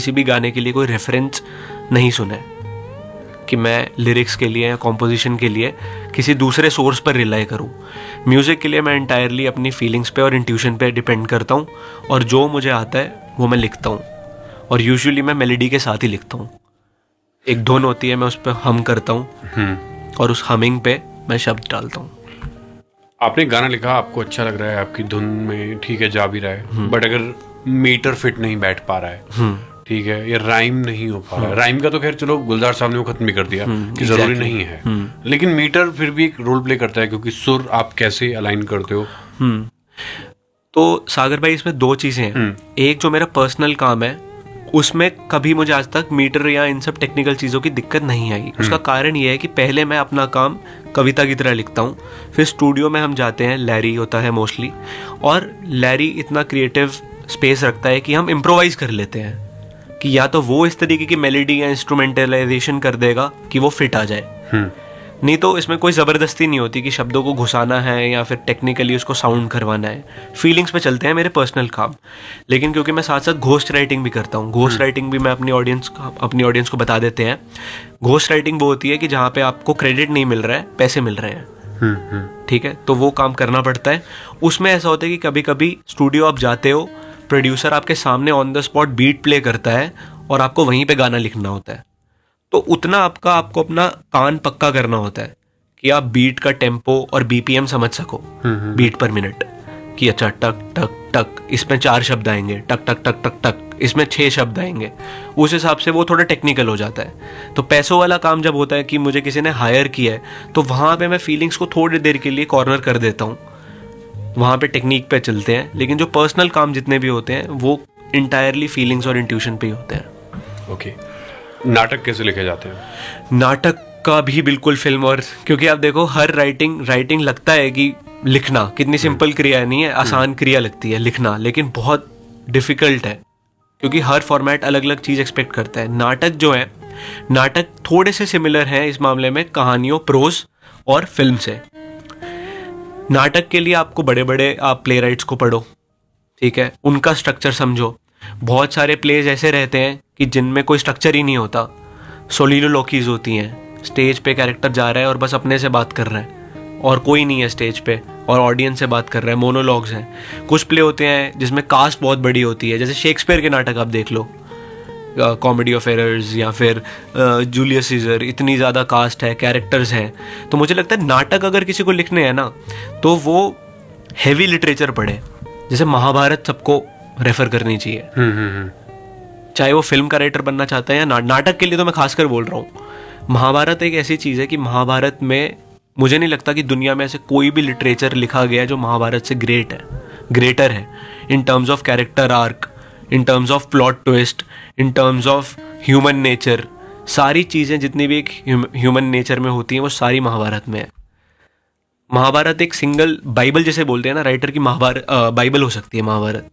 किसी भी गाने के लिए कोई रेफरेंस नहीं सुना है कि मैं लिरिक्स के लिए या कॉम्पोजिशन के लिए किसी दूसरे सोर्स पर रिलाई करूं। म्यूज़िक के लिए मैं इंटायरली अपनी फीलिंग्स पे और इंट्यूशन पे डिपेंड करता हूं, और जो मुझे आता है वो मैं लिखता हूं, और यूजुअली मैं मेलोडी के साथ ही लिखता हूं। एक धुन होती है, मैं उस पर हम करता हूं, और उस हमिंग पे मैं शब्द डालता हूं। आपने गाना लिखा, आपको अच्छा लग रहा है, आपकी धुन में ठीक है जा भी रहा है, बट अगर मीटर फिट नहीं बैठ पा रहा है, ठीक है, या राइम नहीं हो पा रहा है। राइम का तो खैर चलो गुलजार साहब ने वो खत्म भी कर दिया कि जरूरी नहीं है, लेकिन मीटर फिर भी एक रोल प्ले करता है, क्योंकि सुर आप कैसे अलाइन करते हो। तो सागर भाई इसमें दो चीजें हैं। एक जो मेरा पर्सनल काम है उसमें कभी मुझे आज तक मीटर या इन सब टेक्निकल चीज़ों की दिक्कत नहीं आई। उसका कारण ये है कि पहले मैं अपना काम कविता की तरह लिखता हूँ, फिर स्टूडियो में हम जाते हैं, लैरी होता है मोस्टली, और लैरी इतना क्रिएटिव स्पेस रखता है कि हम इम्प्रोवाइज कर लेते हैं कि या तो वो इस तरीके की मेलोडी या इंस्ट्रूमेंटलाइजेशन कर देगा कि वो फिट आ जाए, नहीं तो इसमें कोई ज़बरदस्ती नहीं होती कि शब्दों को घुसाना है या फिर टेक्निकली उसको साउंड करवाना है। फीलिंग्स पे चलते हैं मेरे पर्सनल काम। लेकिन क्योंकि मैं साथ साथ घोस्ट राइटिंग भी करता हूँ, घोस्ट राइटिंग भी मैं अपनी ऑडियंस को बता देते हैं। घोस्ट राइटिंग वो होती है कि जहाँ पे आपको क्रेडिट नहीं मिल रहा है, पैसे मिल रहे हैं, ठीक है, तो वो काम करना पड़ता है। उसमें ऐसा होता है कि कभी कभी स्टूडियो आप जाते हो, प्रोड्यूसर आपके सामने on the spot beat play करता है और आपको वहीं पे गाना लिखना होता है। तो उतना आपको अपना कान पक्का करना होता है कि आप बीट का टेम्पो और बीपीएम समझ सको, बीट पर मिनट, कि अच्छा टक टक टक इसमें 4 शब्द आएंगे, टक टक टक टक टक इसमें 6 शब्द आएंगे। उस हिसाब से वो थोड़ा टेक्निकल हो जाता है। तो पैसों वाला काम जब होता है कि मुझे किसी ने हायर किया है, तो वहाँ पे मैं फीलिंग्स को थोड़ी देर के लिए कॉर्नर कर देता हूँ, वहाँ पे टेक्निक पे चलते हैं। लेकिन जो पर्सनल काम जितने भी होते हैं वो इंटायरली फीलिंग्स और इंट्यूशन पे ही होते हैं। ओके, नाटक कैसे लिखे जाते हैं? नाटक का भी बिल्कुल फिल्म, और क्योंकि आप देखो हर राइटिंग लगता है कि लिखना कितनी सिंपल क्रिया नहीं है, आसान क्रिया लगती है लिखना, लेकिन बहुत डिफिकल्ट है क्योंकि हर फॉर्मेट अलग अलग चीज़ एक्सपेक्ट करता है। नाटक जो है, नाटक थोड़े से सिमिलर हैं इस मामले में कहानियों, प्रोज और फिल्म से। नाटक के लिए आपको बड़े बड़े आप प्ले राइट्स को पढ़ो, ठीक है, उनका स्ट्रक्चर समझो। बहुत सारे प्लेज ऐसे रहते हैं कि जिनमें कोई स्ट्रक्चर ही नहीं होता, सोलिलोलॉकीज होती हैं, स्टेज पे कैरेक्टर जा रहा है और बस अपने से बात कर रहा है और कोई नहीं है स्टेज पे और ऑडियंस से बात कर रहा है, मोनोलॉग्स हैं। कुछ प्ले होते हैं जिसमें कास्ट बहुत बड़ी होती है, जैसे शेक्सपियर के नाटक आप देख लो, कॉमेडी ऑफ एरर्स या फिर जूलियस सीजर, इतनी ज़्यादा कास्ट है, कैरेक्टर्स हैं। तो मुझे लगता है नाटक अगर किसी को लिखने हैं ना तो वो हैवी लिटरेचर पढ़े, जैसे महाभारत सबको रेफर करनी चाहिए, चाहे वो फिल्म का राइटर बनना चाहता है या नाटक के लिए तो मैं खासकर बोल रहा हूँ। महाभारत एक ऐसी चीज़ है कि महाभारत में मुझे नहीं लगता कि दुनिया में ऐसे कोई भी लिटरेचर लिखा गया जो महाभारत से ग्रेटर है in terms of character arc, in terms of plot twist, in terms of human nature. सारी चीज़ें जितनी भी एक ह्यूमन नेचर में होती हैं वो सारी महाभारत में है। महाभारत एक सिंगल बाइबल जैसे बोलते हैं ना, राइटर की महाभारत बाइबल हो सकती है महाभारत।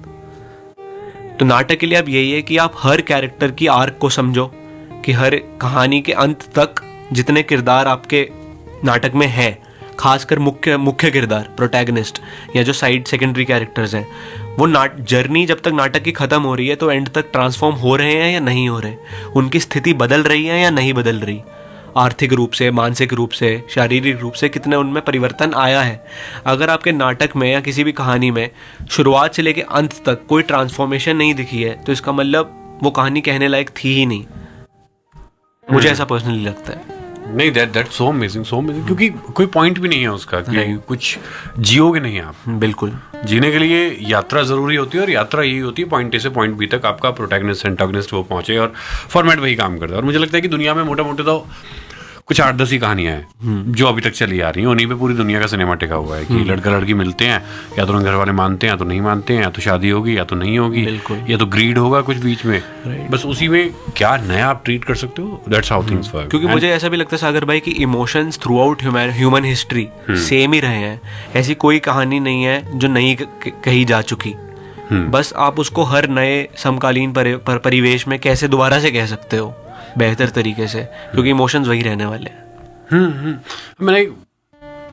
तो नाटक के लिए अब यही है कि आप हर कैरेक्टर की आर्क को समझो, कि हर कहानी के अंत तक जितने किरदार आपके नाटक में है, खासकर मुख्य किरदार, प्रोटैगनिस्ट या जो साइड सेकेंडरी कैरेक्टर्स हैं, वो जर्नी जब तक नाटक की खत्म हो रही है तो एंड तक ट्रांसफॉर्म हो रहे हैं या नहीं हो रहे, उनकी स्थिति बदल रही है या नहीं बदल रही, आर्थिक रूप से, मानसिक रूप से, शारीरिक रूप से कितने उनमें परिवर्तन आया है। अगर आपके नाटक में या किसी भी कहानी में शुरुआत से लेकर अंत तक कोई ट्रांसफॉर्मेशन नहीं दिखी है तो इसका मतलब वो कहानी कहने लायक थी ही नहीं। मुझे ऐसा पर्सनली लगता है। नहीं, दैट्स सो अमेजिंग, क्योंकि कोई पॉइंट भी नहीं है उसका कि कुछ जियोगे नहीं आप। बिल्कुल, जीने के लिए यात्रा जरूरी होती है, और यात्रा यही होती है पॉइंट ए से पॉइंट बी तक आपका प्रोटैगनिस्ट एंटागनिस्ट वो पहुंचे, और फॉर्मेट वही काम करता है। और मुझे लगता है कि दुनिया में मोटा मोटे तो कुछ 8-10 ही कहानियां हैं जो अभी तक चली आ रही हैं, उन्हीं पे पूरी दुनिया का सिनेमा टिका हुआ है कि लड़का लड़की मिलते हैं, या तो घर वाले मानते हैं या तो नहीं मानते हैं, या तो शादी होगी या तो नहीं होगी, या तो ग्रीड होगा कुछ बीच में, बस उसी में क्या नया आप ट्रीट कर सकते हो। That's how things work. क्योंकि मुझे ऐसा भी लगता है सागर भाई कि emotions through out human history same ही रहे हैं। ऐसी कोई कहानी नहीं है जो नहीं कही जा चुकी, बस आप उसको हर नए समकालीन परिवेश में कैसे दोबारा से कह सकते हो बेहतर तरीके से, क्योंकि इमोशंस वही रहने वाले हैं। मैंने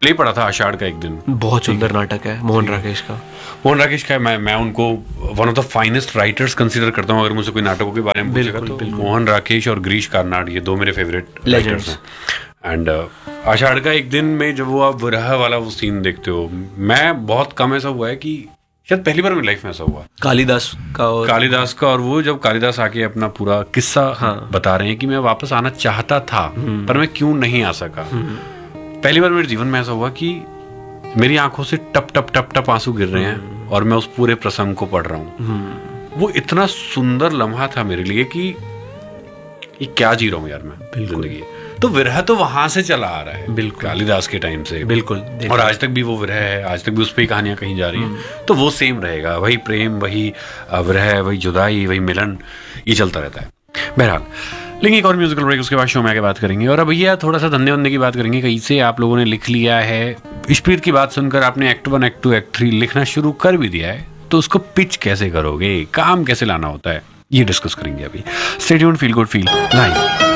प्ले पढ़ा था आषाढ़ का एक दिन, बहुत सुंदर नाटक है मोहन राकेश का। मोहन राकेश का मैं उनको one of the finest writers consider करता हूँ। अगर मुझे कोई नाटकों के बारे में पूछेगा तो मोहन राकेश और गिरीश कार्नाड, ये दो मेरे फेवरेट राइटर्स हैं। एंड आषाढ़ का एक दिन में जब वो आप विरह वाला वो सीन देखते हो, मैं बहुत कम ऐसा हुआ है कि शायद पहली बार मेरी लाइफ में ऐसा हुआ, कालिदास का और वो जब कालिदास आके अपना पूरा किस्सा बता रहे हैं कि मैं वापस आना चाहता था पर मैं क्यों नहीं आ सका। पहली बार मेरे जीवन में ऐसा हुआ कि मेरी आंखों से टप टप टप टप आंसू गिर रहे हैं और मैं उस पूरे प्रसंग को पढ़ रहा हूँ। वो इतना सुंदर लम्हा था मेरे लिए कि ये क्या जी रहा हूँ यार मैं जिंदगी। तो विरह तो वहां से चला आ रहा है, बिल्कुल कालिदास के टाइम से, बिल्कुल, और आज तक भी वो विरह है, आज तक भी उस पर कहानियां कहीं जा रही हैं। तो वो सेम रहेगा, वही प्रेम, वही विरह, वही जुदाई, वही मिलन, ये चलता रहता है। बहरहाल लेकिन एक और म्यूजिकल ब्रेक, उसके बाद शो में आके बात करेंगे। और अब भैया थोड़ा सा धंधे वंदे की बात करेंगे। कहीं से आप लोगों ने लिख लिया है, इश्प्रीत की बात सुनकर आपने एक्ट 1, एक्ट 2, एक्ट 3 लिखना शुरू कर भी दिया है, तो उसको पिच कैसे करोगे, काम कैसे लाना होता है, ये डिस्कस करेंगे अभी। Stay tuned, feel good feel live.